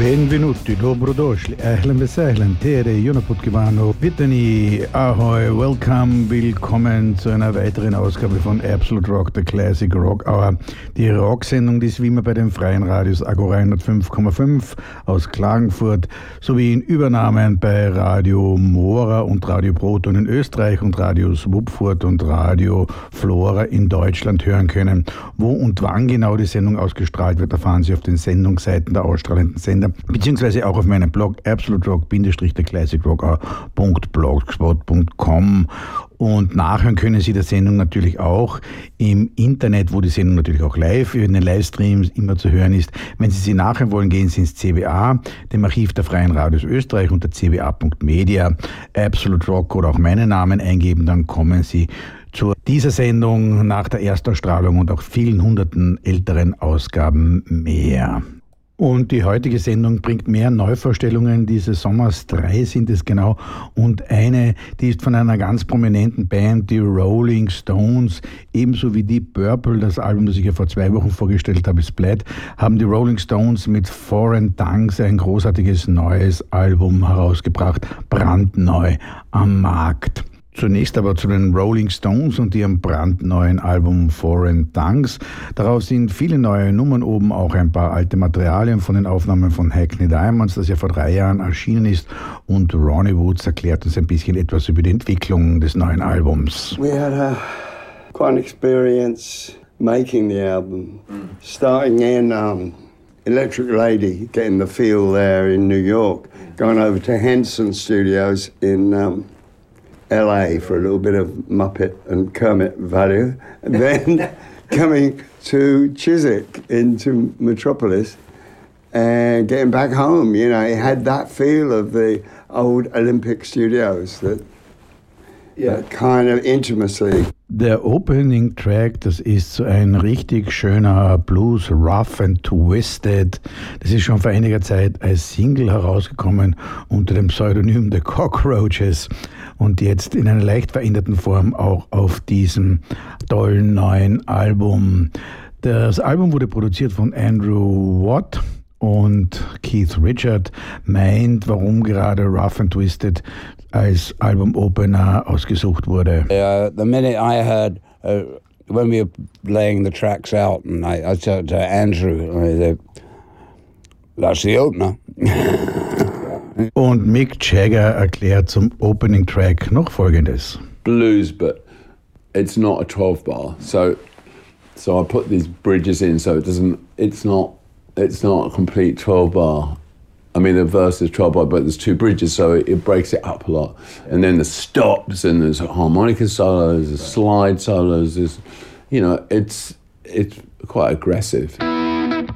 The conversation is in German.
Benvenuti, dobrodošli, ahlan vesahlan, tere, Jonaputgivano, Vitani, Ahoy, welcome, willkommen zu einer weiteren Ausgabe von Absolute Rock, the Classic Rock Hour. Die Rocksendung, die ist wie immer bei den freien Radios Agora 105,5 aus Klagenfurt, sowie in Übernahmen bei Radio Mora und Radio Proton in Österreich und Radio Swupfurt und Radio Flora in Deutschland hören können. Wo und wann genau die Sendung ausgestrahlt wird, erfahren Sie auf den Sendungsseiten der ausstrahlenden Sender, beziehungsweise auch auf meinem Blog absoluterock-classicrock.blogspot.com. Und nachhören können Sie der Sendung natürlich auch im Internet, wo die Sendung natürlich auch live in den Livestreams immer zu hören ist. Wenn Sie sie nachhören wollen, gehen Sie ins CBA, dem Archiv der Freien Radios Österreich, unter cba.media, Absolute Rock oder auch meinen Namen eingeben, dann kommen Sie zu dieser Sendung nach der Erstausstrahlung und auch vielen hunderten älteren Ausgaben mehr. Und die heutige Sendung bringt mehr Neuvorstellungen dieses Sommers. 3 sind es genau. Und eine, die ist von einer ganz prominenten Band, die Rolling Stones, ebenso wie Deep Purple, das Album, das ich ja vor 2 Wochen vorgestellt habe, Splat, haben die Rolling Stones mit Foreign Tongues ein großartiges neues Album herausgebracht, brandneu am Markt. Zunächst aber zu den Rolling Stones und ihrem brandneuen Album Foreign Tongues. Darauf sind viele neue Nummern oben, auch ein paar alte Materialien von den Aufnahmen von Hackney Diamonds, das ja vor 3 Jahren erschienen ist. Und Ronnie Woods erklärt uns ein bisschen etwas über die Entwicklung des neuen Albums. We had quite an experience making the album, starting in Electric Lady, getting the feel there in New York, going over to Henson Studios in LA for a little bit of Muppet and Kermit value, and then coming to Chiswick into Metropolis and getting back home. You know, it had that feel of the old Olympic studios, that kind of intimacy. Der Opening Track, das ist so ein richtig schöner Blues, Rough and Twisted. Das ist schon vor einiger Zeit als Single herausgekommen unter dem Pseudonym The Cockroaches und jetzt in einer leicht veränderten Form auch auf diesem tollen neuen Album. Das Album wurde produziert von Andrew Watt. Und Keith Richard meint, warum gerade Rough and Twisted als Album-Opener ausgesucht wurde. The minute I heard, when we were laying the tracks out, and I said to Andrew, that's the opener. Und Mick Jagger erklärt zum Opening-Track noch Folgendes. Blues, but it's not a 12-bar. So I put these bridges in, so it's not a complete 12-bar. I mean, the verse is 12-bar, but there's 2 bridges, so it breaks it up a lot. And then there's stops, and there's harmonica solos, there's slide solos, there's, you know, it's quite aggressive.